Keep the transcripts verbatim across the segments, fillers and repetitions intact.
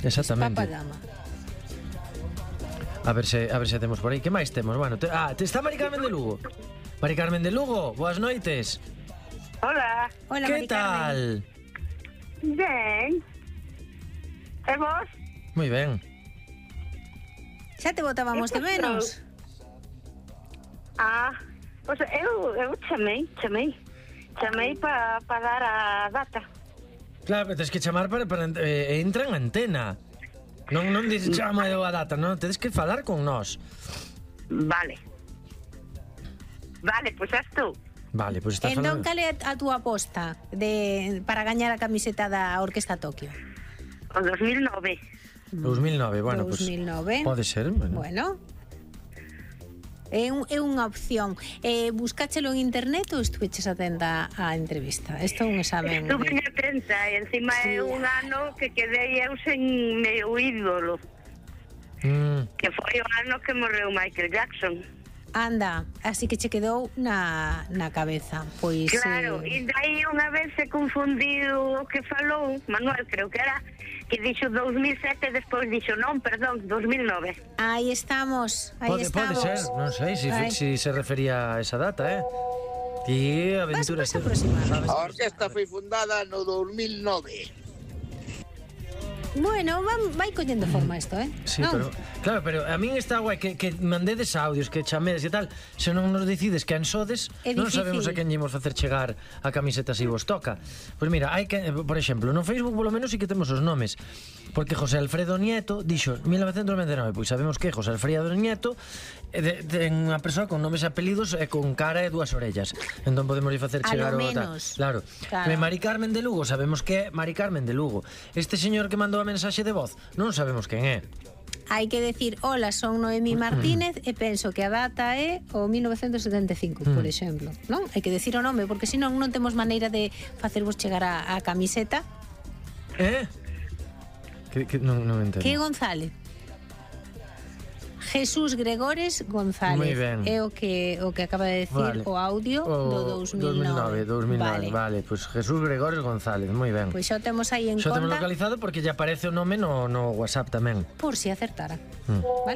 Exactamente. Papadama. A ver se a ver se temos por aí. Que máis temos? Bueno, te, ah, te está Mari Carmen de Lugo. Mari Carmen de Lugo, boas noites. Hola. Hola, Que Mari Carmen. tal? Ben. E vos? Moi ben. Xa te botábamos de menos. Ah, pois eu, eu chamei, chamei. Chamei para pa dar a data. Claro, tens que chamar para, para eh, entra en antena. Non non dices chama eu a data, non, tedes que falar con nós. Vale. Vale, pois xa estou. Vale, pois pues estás Entón, falando. cal é a túa aposta de, para gañar a camiseta da Orquesta Tokio? O dos mil nove. dos mil nove, bueno, dos mil nove. Pues, pode ser, bueno. Bueno. É, un, é unha opción. Eh, buscáchelo en internet ou estuveches atenta á entrevista? Isto é un examen. Estuve de... atenta e encima Sí. é un ano que quedei eu sen meu ídolo. Mm. Que foi o ano que morreu Michael Jackson. Anda, así que che quedou na, na cabeza. Pois, Claro, eh... e daí unha vez se confundiu o que falou Manuel, creo que era, que dixo dos mil sete e despois dixo non, perdón, dos mil nove. Aí estamos, aí Pode, estamos. pode ser, non sei se si, si se refería a esa data, eh. Ti aventuras. Vas, vas aproximar. A orquesta foi fundada no dos mil nove. Bueno, va, vai collendo forma isto, eh? Sí, Non? pero claro, pero a min está guai que, que mandedes audios, que chamedes e tal. Se non nos decides quen sodes, É non difícil. sabemos a quen ímos facer chegar a camiseta se vos toca. Pois mira, hai que, por exemplo, no Facebook polo menos sí que temos os nomes. Porque José Alfredo Nieto dixo mil novecentos noventa e nove, pois sabemos que José Alfredo Nieto é de, de unha persoa con nomes e apelidos e con cara e dúas orellas. Entón podemos facer A chegar lo o menos. Claro. Claro. E Mari Carmen de Lugo, sabemos que é Mari Carmen de Lugo. Este señor que mandou a mensaxe de voz, non sabemos quen é. Hai que decir, hola, son Noemí Martínez e penso que a data é o mil novecentos setenta e cinco, por exemplo, non? Hai que decir o nome, porque senón non temos maneira de facervos chegar a, a camiseta. Eh? Que, que non, non entendo. Que González? Jesús Gregores González. Moi ben. É o que o que acaba de decir Vale. o audio do dos mil nove. dos mil nove, Vale. vale. Pois pues Jesús Gregores González, moi ben. Pois xa o temos aí en Xa temos conta localizado porque lle aparece o nome no, no WhatsApp tamén. por si acertara. Mm. Vale?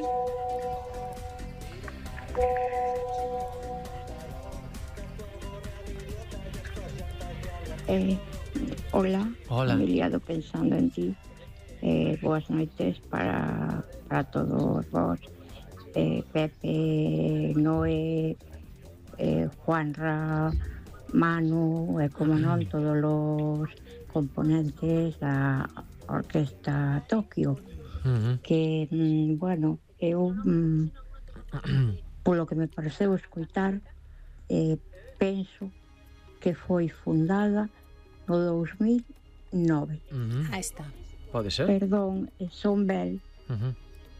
Eh, hola, Hola. me he liado pensando en ti. Eh, boas noites para, para todos vos. Eh, Pepe, Noé, eh, Juanra, Manu e como non todos os componentes da Orquesta Tokio. Uh-huh. Que, mm, bueno, eu mm, polo que me pareceu escoitar, eh, penso que foi fundada no dos mil nove. Uh-huh. Aí está. Pode ser. Perdón, eh, son Bel. Uh-huh.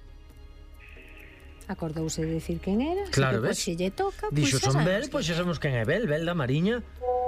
Acordouse de decir quen era. Claro, así que, ves? pois, se lle toca, Dixo pois, xa son sabemos Bel, quen pois é. xa sabemos quen é Bel, Bel da Mariña.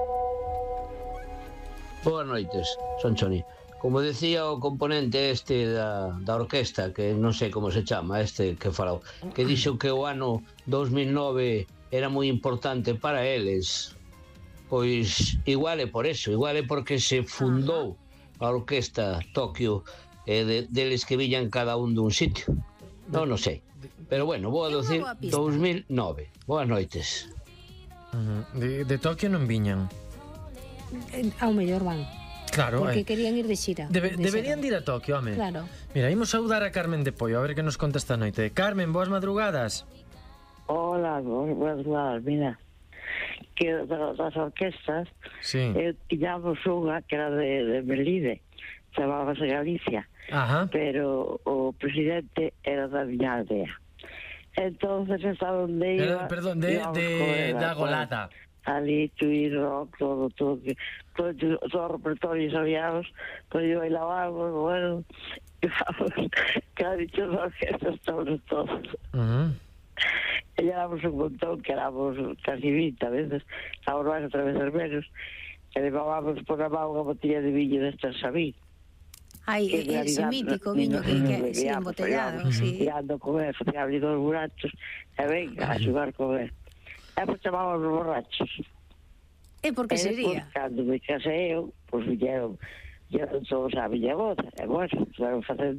Boas noites, son Choni. Como decía o componente este da, da orquesta, que non sei como se chama, este que falou, que dixo que o ano dos mil nove era moi importante para eles, pois igual é por eso, igual é porque se fundou a orquesta Tokio e de, deles que villan cada un dun sitio. Non, non sei. Pero bueno, vou a É unha dicir boa pista. dos mil nove. Boas noites. Uh-huh. De, de Tokio non viñan. Eh, Ao mellor van. Claro, Porque eh. querían ir de xira. Debe, de deberían xira. ir a Tokio, home. Claro. Mira, imos saudar a Carmen de Pollo, a ver que nos conta esta noite. Carmen, boas madrugadas. Hola, boas madrugadas, mira. Que das, das orquestas, Sí. eu tiñamos unha que era de, de Melide, chamábase Galicia, Ajá. pero o presidente era da miña aldea. Entonces, estaba onde iba... Era, perdón, de, íbamos de, con ela, da con- Golata. Ali, Tui, rock, todo, todo, que- todo, todo o repertorio sabíamos, pues yo bailábamos, bueno, íbamos, que ha dicho las orquestas, todos, todos. Uh-huh. E éramos un montón, que éramos casi vinte a veces, estábamos máis outra vez menos, e levábamos por a mão unha botella de viño destas Sabí. Ai, Que en ese realidad mítico no- viño que, no- que no sí, bebíamos, embotellado, íbamos sí. tirando con él, facíamos dos borrachos, e venga, a xugar con él. E pues chamábamos os borrachos. E por que E despois, sería? cando me casei eu, pois viñeron, viñeron todos a miña boda, e bueno, fueron facer